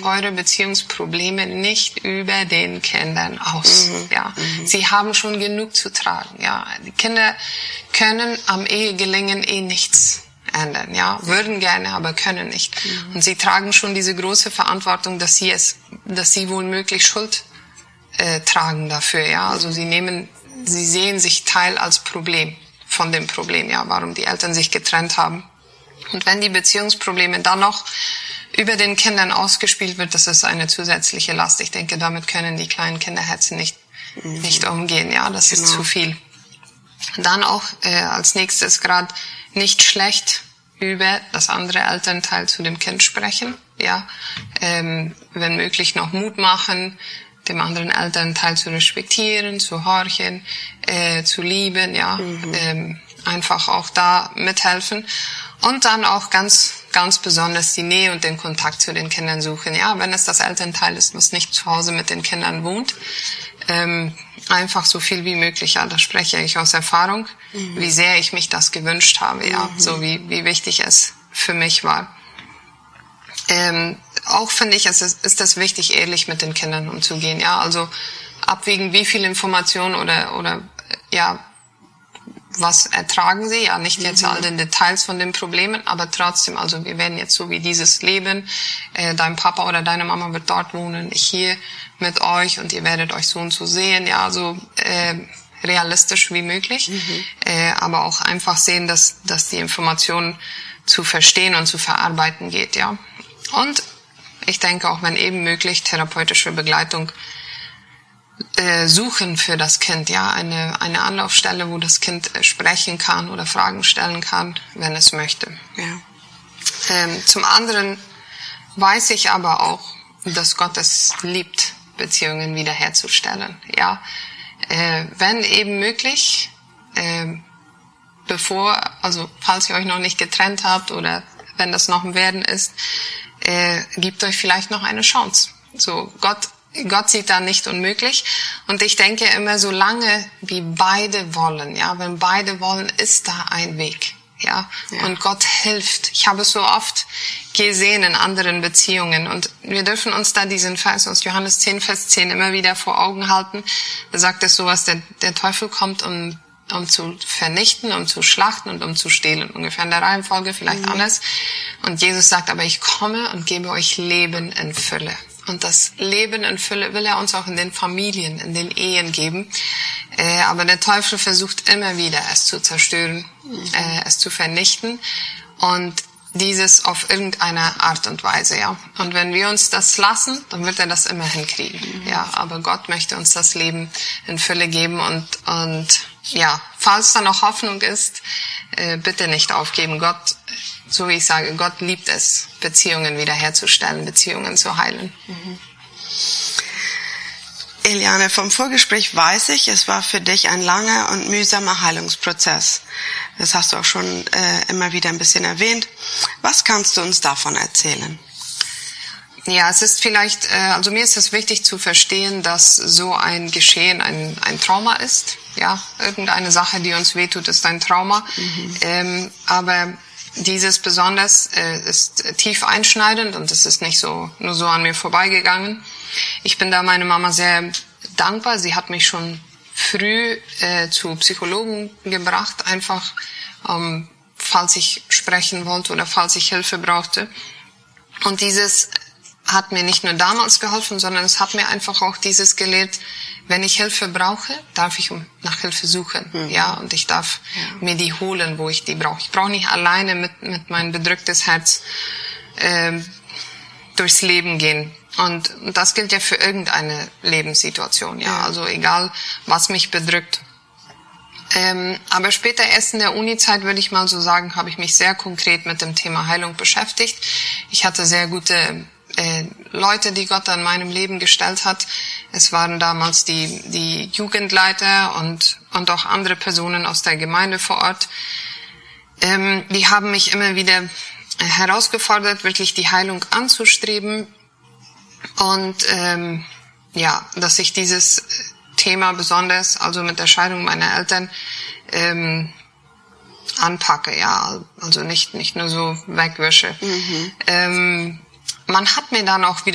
eure Beziehungsprobleme nicht über den Kindern aus. Ja, sie haben schon genug zu tragen. Ja, die Kinder können am Ehegelingen nichts ändern. Ja, würden gerne, aber können nicht. Und sie tragen schon diese große Verantwortung, dass sie wohl möglich Schuld tragen dafür. Ja, also sie sehen sich Teil als Problem von dem Problem. Ja, warum die Eltern sich getrennt haben. Und wenn die Beziehungsprobleme dann noch über den Kindern ausgespielt wird, das ist eine zusätzliche Last. Ich denke, damit können die kleinen Kinderherzen nicht umgehen. Ja, das ist zu viel. Dann auch als nächstes gerade nicht schlecht über das andere Elternteil zu dem Kind sprechen. Ja, wenn möglich noch Mut machen, dem anderen Elternteil zu respektieren, zu horchen, zu lieben. Ja, einfach auch da mithelfen. Und dann auch ganz, ganz besonders die Nähe und den Kontakt zu den Kindern suchen. Ja, wenn es das Elternteil ist, was nicht zu Hause mit den Kindern wohnt, einfach so viel wie möglich. Ja, da spreche ich aus Erfahrung, wie sehr ich mich das gewünscht habe. Ja, so wie wichtig es für mich war. Auch finde ich, ist es wichtig, ehrlich mit den Kindern umzugehen. Ja, also abwägen, wie viel Information oder ja, was ertragen sie, ja, nicht jetzt all den Details von den Problemen, aber trotzdem, also wir werden jetzt so wie dieses Leben, dein Papa oder deine Mama wird dort wohnen, ich hier mit euch und ihr werdet euch so und so sehen, ja, so realistisch wie möglich, aber auch einfach sehen, dass die Informationen zu verstehen und zu verarbeiten geht, ja. Und ich denke auch, wenn eben möglich, therapeutische Begleitung suchen für das Kind, ja, eine Anlaufstelle, wo das Kind sprechen kann oder Fragen stellen kann, wenn es möchte. Ja. Zum anderen weiß ich aber auch, dass Gott es liebt, Beziehungen wiederherzustellen. Ja, wenn eben möglich, falls ihr euch noch nicht getrennt habt oder wenn das noch ein Werden ist, gebt euch vielleicht noch eine Chance. So, Gott sieht da nicht unmöglich. Und ich denke immer, solange wie beide wollen, ja, wenn beide wollen, ist da ein Weg, ja. Und Gott hilft. Ich habe es so oft gesehen in anderen Beziehungen. Und wir dürfen uns da diesen Vers aus Johannes 10, Vers 10 immer wieder vor Augen halten. Da sagt es sowas, der Teufel kommt, um zu vernichten, um zu schlachten und um zu stehlen. Ungefähr in der Reihenfolge, vielleicht anders. Und Jesus sagt, aber ich komme und gebe euch Leben in Fülle. Und das Leben in Fülle will er uns auch in den Familien, in den Ehen geben. Aber der Teufel versucht immer wieder, es zu zerstören, es zu vernichten. Und dieses auf irgendeine Art und Weise, ja. Und wenn wir uns das lassen, dann wird er das immer hinkriegen, ja. Aber Gott möchte uns das Leben in Fülle geben und ja, falls da noch Hoffnung ist, bitte nicht aufgeben. Gott, so wie ich sage, Gott liebt es, Beziehungen wiederherzustellen, Beziehungen zu heilen. Eliane, vom Vorgespräch weiß ich, es war für dich ein langer und mühsamer Heilungsprozess. Das hast du auch schon immer wieder ein bisschen erwähnt. Was kannst du uns davon erzählen? Ja, es ist vielleicht, also mir ist es wichtig zu verstehen, dass so ein Geschehen ein Trauma ist. Ja, irgendeine Sache, die uns wehtut, ist ein Trauma. Aber dieses besonders ist tief einschneidend und es ist nicht nur so an mir vorbeigegangen. Ich bin da meiner Mama sehr dankbar. Sie hat mich schon früh zu Psychologen gebracht, einfach falls ich sprechen wollte oder falls ich Hilfe brauchte. Und dieses hat mir nicht nur damals geholfen, sondern es hat mir einfach auch dieses gelehrt, wenn ich Hilfe brauche, darf ich nach Hilfe suchen, ja, und ich darf mir die holen, wo ich die brauche. Ich brauche nicht alleine mit mein bedrücktes Herz durchs Leben gehen. Und das gilt ja für irgendeine Lebenssituation, ja, also egal, was mich bedrückt. Aber später erst in der Uni-Zeit, würde ich mal so sagen, habe ich mich sehr konkret mit dem Thema Heilung beschäftigt. Ich hatte sehr gute Leute, die Gott an meinem Leben gestellt hat. Es waren damals die Jugendleiter und auch andere Personen aus der Gemeinde vor Ort. Die haben mich immer wieder herausgefordert, wirklich die Heilung anzustreben und dass ich dieses Thema besonders, also mit der Scheidung meiner Eltern, anpacke, ja, also nicht nur so wegwische. Man hat mir dann auch wieder